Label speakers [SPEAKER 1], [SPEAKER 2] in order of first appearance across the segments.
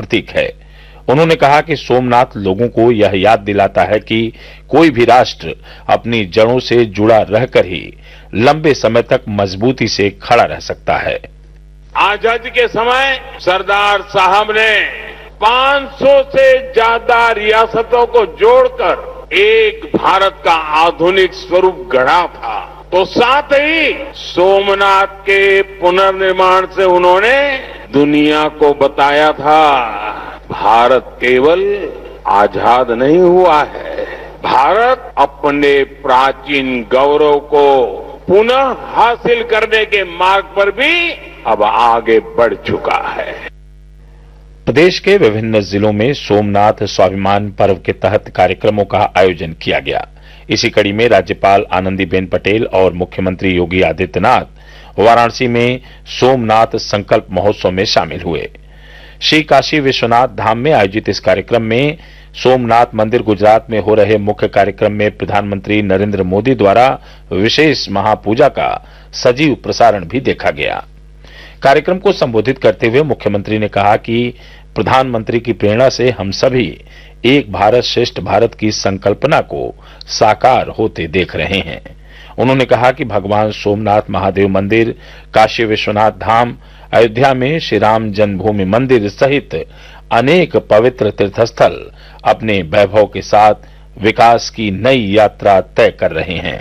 [SPEAKER 1] प्रतीक है। उन्होंने कहा कि सोमनाथ लोगों को यह याद दिलाता है कि कोई भी राष्ट्र अपनी जड़ों से जुड़ा रहकर ही लंबे समय तक मजबूती से खड़ा रह सकता है।
[SPEAKER 2] आजादी के समय सरदार साहब ने 500 से ज्यादा रियासतों को जोड़कर एक भारत का आधुनिक स्वरूप गढ़ा था। तो साथ ही सोमनाथ के पुनर्निर्माण से उन्होंने दुनिया को बताया था, भारत केवल आजाद नहीं हुआ है, भारत अपने प्राचीन गौरव को पुनः हासिल करने के मार्ग पर भी अब आगे बढ़ चुका है।
[SPEAKER 1] प्रदेश के विभिन्न जिलों में सोमनाथ स्वाभिमान पर्व के तहत कार्यक्रमों का आयोजन किया गया। इसी कड़ी में राज्यपाल आनंदीबेन पटेल और मुख्यमंत्री योगी आदित्यनाथ वाराणसी में सोमनाथ संकल्प महोत्सव में शामिल हुए। श्री काशी विश्वनाथ धाम में आयोजित इस कार्यक्रम में सोमनाथ मंदिर गुजरात में हो रहे मुख्य कार्यक्रम में प्रधानमंत्री नरेंद्र मोदी द्वारा विशेष महापूजा का सजीव प्रसारण भी देखा गया। कार्यक्रम को संबोधित करते हुए मुख्यमंत्री ने कहा कि प्रधानमंत्री की प्रेरणा से हम सभी एक भारत श्रेष्ठ भारत की संकल्पना को साकार होते देख रहे हैं। उन्होंने कहा कि भगवान सोमनाथ महादेव मंदिर, काशी विश्वनाथ धाम, अयोध्या में श्री राम जन्मभूमि मंदिर सहित अनेक पवित्र तीर्थस्थल अपने वैभव के साथ विकास की नई यात्रा तय कर रहे हैं।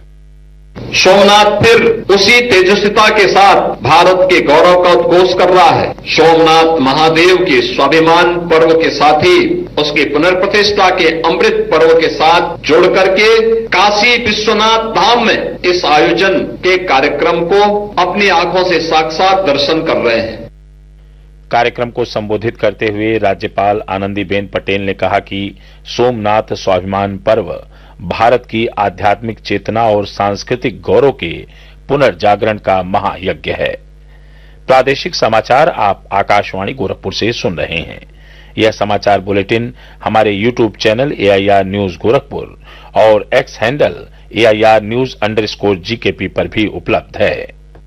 [SPEAKER 3] सोमनाथ फिर उसी तेजस्विता के साथ भारत के गौरव का उद्घोष कर रहा है। सोमनाथ महादेव के स्वाभिमान पर्व के साथ ही उसकी पुनर्प्रतिष्ठा के अमृत पर्व के साथ जोड़ करके काशी विश्वनाथ धाम में इस आयोजन के कार्यक्रम को अपनी आंखों से साक्षात दर्शन कर रहे हैं।
[SPEAKER 1] कार्यक्रम को संबोधित करते हुए राज्यपाल आनंदीबेन पटेल ने कहा कि सोमनाथ स्वाभिमान पर्व भारत की आध्यात्मिक चेतना और सांस्कृतिक गौरव के पुनर्जागरण का महायज्ञ है। प्रादेशिक समाचार आप आकाशवाणी गोरखपुर से सुन रहे हैं। यह समाचार बुलेटिन हमारे YouTube channel AIR news Gorakhpur और एक्स हैंडल AIR न्यूज_GKP पर भी उपलब्ध है।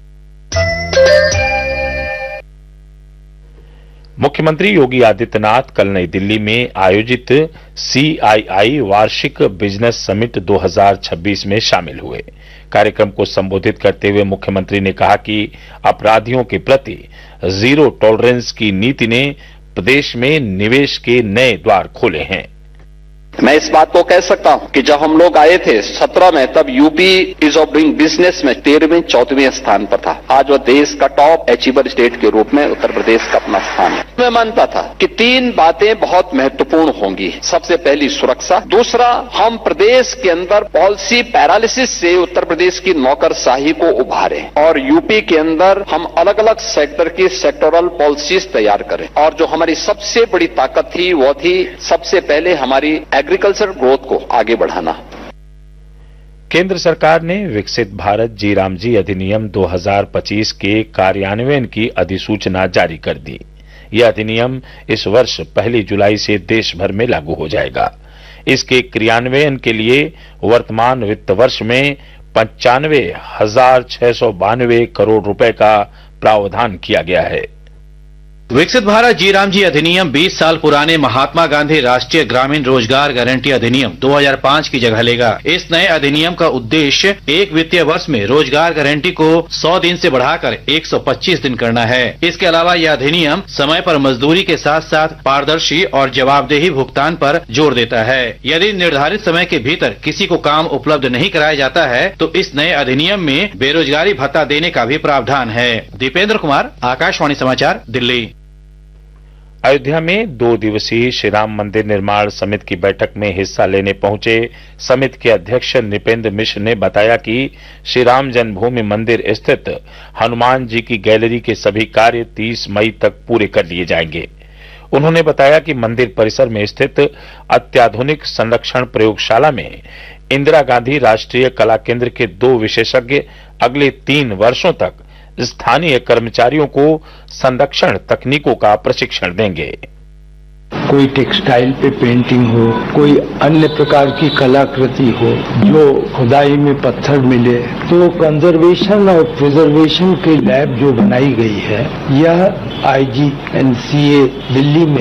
[SPEAKER 1] मुख्यमंत्री योगी आदित्यनाथ कल नई दिल्ली में आयोजित CII वार्षिक बिजनेस समिट 2026 में शामिल हुए। कार्यक्रम को संबोधित करते हुए मुख्यमंत्री ने कहा कि अपराधियों के प्रति जीरो टॉलरेंस की नीति ने प्रदेश में निवेश के नए द्वार खोले हैं।
[SPEAKER 3] मैं इस बात को कह सकता हूं कि जब हम लोग आए थे 17 में, तब UP is of doing business में 13वें 14वें स्थान पर था। आज वह देश का टॉप अचीवर स्टेट के रूप में उत्तर प्रदेश का अपना स्थान है। मैं मानता था कि 3 बातें बहुत महत्वपूर्ण होंगी। सबसे पहली सुरक्षा, दूसरा हम प्रदेश के अंदर पॉलिसी पैरालिसिस से उत्तर प्रदेश की नौकरशाही को उभारें, और यूपी के अंदर हम अलग अलग सेक्टर की सेक्टोरल पॉलिसीज तैयार करें। और जो हमारी सबसे बड़ी ताकत थी वो थी सबसे पहले हमारी एग्रीकल्चर ग्रोथ को आगे बढ़ाना।
[SPEAKER 1] केंद्र सरकार ने विकसित भारत जी राम जी अधिनियम 2025 के कार्यान्वयन की अधिसूचना जारी कर दी। यह अधिनियम इस वर्ष 1 जुलाई से देश भर में लागू हो जाएगा। इसके क्रियान्वयन के लिए वर्तमान वित्त वर्ष में 95,692 करोड़ रुपए का प्रावधान किया गया है।
[SPEAKER 4] विकसित भारत जी राम जी अधिनियम 20 साल पुराने महात्मा गांधी राष्ट्रीय ग्रामीण रोजगार गारंटी अधिनियम 2005 की जगह लेगा। इस नए अधिनियम का उद्देश्य एक वित्तीय वर्ष में रोजगार गारंटी को 100 दिन से बढ़ाकर 125 दिन करना है। इसके अलावा यह अधिनियम समय पर मजदूरी के साथ साथ पारदर्शी और जवाबदेही भुगतान पर जोर देता है। यदि निर्धारित समय के भीतर किसी को काम उपलब्ध नहीं कराया जाता है तो इस नए अधिनियम में बेरोजगारी भत्ता देने का भी प्रावधान है। दीपेंद्र कुमार, आकाशवाणी समाचार, दिल्ली।
[SPEAKER 1] अयोध्या में 2 दिवसीय श्री राम मंदिर निर्माण समिति की बैठक में हिस्सा लेने पहुंचे समिति के अध्यक्ष नृपेंद्र मिश्र ने बताया कि श्री राम जन्मभूमि मंदिर स्थित हनुमान जी की गैलरी के सभी कार्य 30 मई तक पूरे कर लिए जाएंगे। उन्होंने बताया कि मंदिर परिसर में स्थित अत्याधुनिक संरक्षण प्रयोगशाला में इंदिरा गांधी राष्ट्रीय कला केंद्र के 2 विशेषज्ञ अगले 3 वर्षों तक स्थानीय कर्मचारियों को संरक्षण तकनीकों का प्रशिक्षण देंगे।
[SPEAKER 5] कोई टेक्सटाइल पे पेंटिंग हो, कोई अन्य प्रकार की कलाकृति हो जो खुदाई में पत्थर मिले, तो कंजर्वेशन और प्रिजर्वेशन की लैब जो बनाई गई है, यह IGNCA दिल्ली में